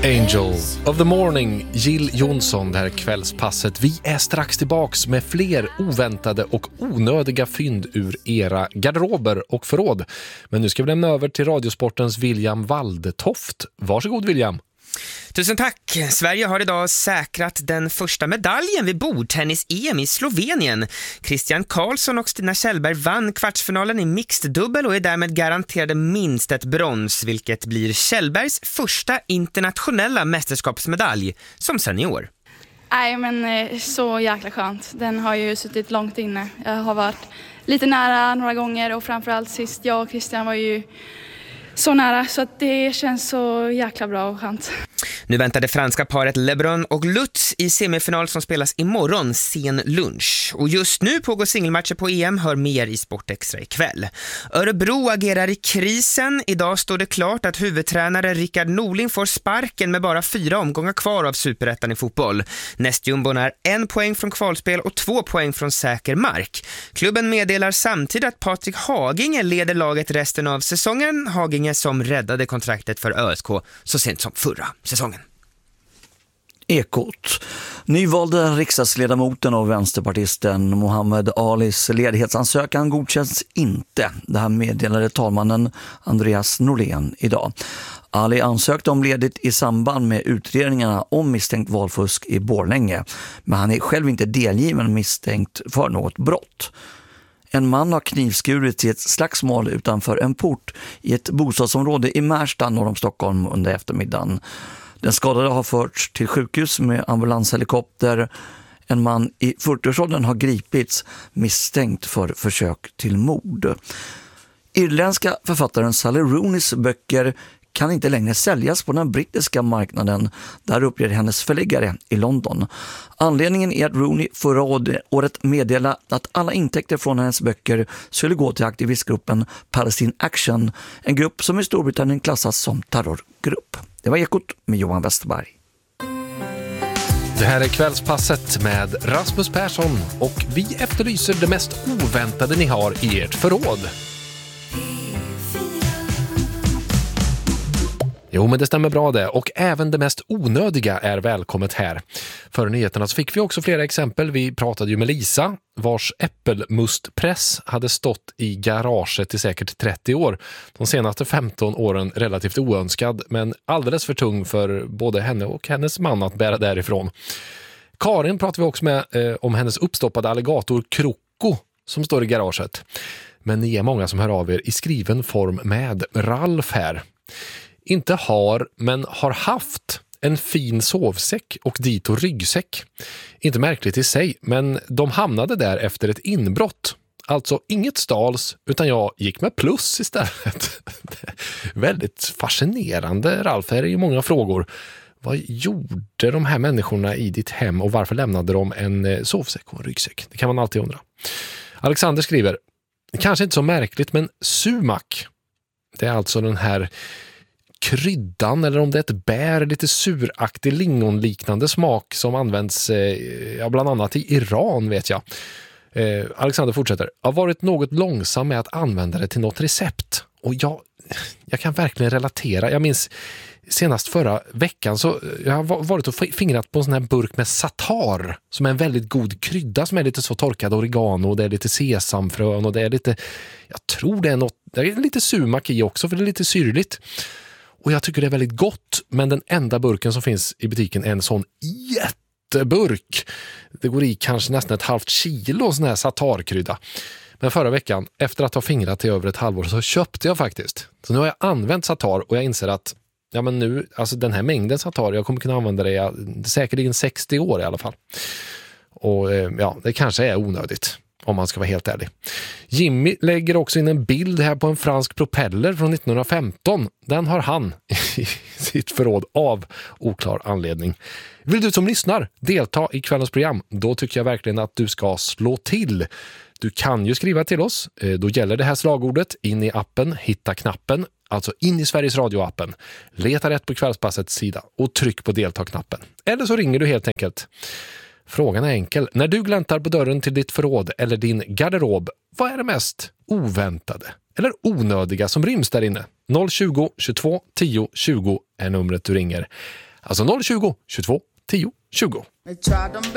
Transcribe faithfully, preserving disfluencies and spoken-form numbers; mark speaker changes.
Speaker 1: Angel of the Morning, Jill Johnson, det här kvällspasset. Vi är strax tillbaks med fler oväntade och onödiga fynd ur era garderober och förråd. Men nu ska vi lämna över till Radiosportens William Waldetoft. Varsågod William.
Speaker 2: Tusen tack! Sverige har idag säkrat den första medaljen vid bordtennis-E M i Slovenien. Christian Karlsson och Stina Kjellberg vann kvartsfinalen i mixed dubbel och är därmed garanterade minst ett brons, vilket blir Kjellbergs första internationella mästerskapsmedalj som senior.
Speaker 3: Nej, men så jäkla skönt. Den har ju suttit långt inne. Jag har varit lite nära några gånger och framförallt sist jag och Christian var ju så nära, så att det känns så jäkla bra och skönt.
Speaker 2: Nu väntar det franska paret Lebrun och Lutz i semifinal som spelas imorgon sen lunch. Och just nu pågår singelmatcher på E M, hör mer i Sportextra ikväll. Örebro agerar i krisen. Idag står det klart att huvudtränare Rickard Norling får sparken med bara fyra omgångar kvar av superettan i fotboll. Nästjumbon är en poäng från kvalspel och två poäng från säker mark. Klubben meddelar samtidigt att Patrik Haginge leder laget resten av säsongen. Haginge som räddade kontraktet för Ö S K så sent som förra säsongen.
Speaker 4: Ekot. Nyvalde riksdagsledamoten och vänsterpartisten Mohammed Alis ledighetsansökan godkänns inte. Det här meddelade talmannen Andreas Norlén idag. Ali ansökte om ledigt i samband med utredningarna om misstänkt valfusk i Borlänge, men han är själv inte delgiven misstänkt för något brott. En man har knivskurit i ett slagsmål utanför en port i ett bostadsområde i Märsta norr om Stockholm under eftermiddagen. Den skadade har förts till sjukhus med ambulanshelikopter. En man i fyrtioårsåldern har gripits misstänkt för försök till mord. Irländska författaren Sally Rooneys böcker kan inte längre säljas på den brittiska marknaden, där uppger hennes förläggare i London. Anledningen är att Rooney förra året meddelade att alla intäkter från hennes böcker skulle gå till aktivistgruppen Palestine Action, en grupp som i Storbritannien klassas som terrorgrupp. Det var Ekot med Johan Westerberg.
Speaker 1: Det här är kvällspasset med Rasmus Persson och vi efterlyser det mest oväntade ni har i ert förråd. Jo, men det stämmer bra det. Och även det mest onödiga är välkommet här. Före nyheterna så fick vi också flera exempel. Vi pratade ju med Lisa, vars äppelmustpress hade stått i garaget i säkert trettio år. De senaste femton åren relativt oönskad, men alldeles för tung för både henne och hennes man att bära därifrån. Karin pratade vi också med eh, om hennes uppstoppade alligator Kroko som står i garaget. Men ni är många som hör av er i skriven form med Ralf här. Inte har, men har haft en fin sovsäck och dito ryggsäck. Inte märkligt i sig, men de hamnade där efter ett inbrott. Alltså inget stals, utan jag gick med plus istället. Väldigt fascinerande, Ralf. Här är ju många frågor. Vad gjorde de här människorna i ditt hem och varför lämnade de en sovsäck och en ryggsäck? Det kan man alltid undra. Alexander skriver, kanske inte så märkligt, men sumak. Det är alltså den här kryddan, eller om det är ett bär, lite suraktig lingonliknande smak som används eh, ja, bland annat i Iran, vet jag. Eh, Alexander fortsätter. Jag har varit något långsam med att använda det till något recept. Och jag, jag kan verkligen relatera. Jag minns senast förra veckan så jag har varit och fingrat på en sån här burk med satar som är en väldigt god krydda som är lite så torkad oregano, och det är lite sesamfrön och det är lite, jag tror det är något, det är lite sumak i också för det är lite syrligt. Och jag tycker det är väldigt gott, men den enda burken som finns i butiken är en sån jätteburk. Det går i kanske nästan ett halvt kilo sån här satarkrydda. Men förra veckan, efter att ha fingrat i över ett halvår, så köpte jag faktiskt. Så nu har jag använt satar och jag inser att ja, men nu, alltså den här mängden satar, jag kommer kunna använda det i säkerligen sextio år i alla fall. Och ja, det kanske är onödigt, om man ska vara helt ärlig. Jimmy lägger också in en bild här på en fransk propeller från nittonhundrafemton. Den har han i sitt förråd av oklar anledning. Vill du som lyssnar delta i kvällens program? Då tycker jag verkligen att du ska slå till. Du kan ju skriva till oss. Då gäller det här slagordet in i appen, hitta knappen, alltså in i Sveriges Radio-appen. Leta rätt på kvällspassets sida och tryck på delta-knappen. Eller så ringer du helt enkelt. Frågan är enkel. När du gläntar på dörren till ditt förråd eller din garderob, vad är det mest oväntade eller onödiga som ryms där inne? noll tjugo, tjugotvå, tio, tjugo är numret du ringer. Alltså noll tjugo, tjugotvå, tio, tjugo.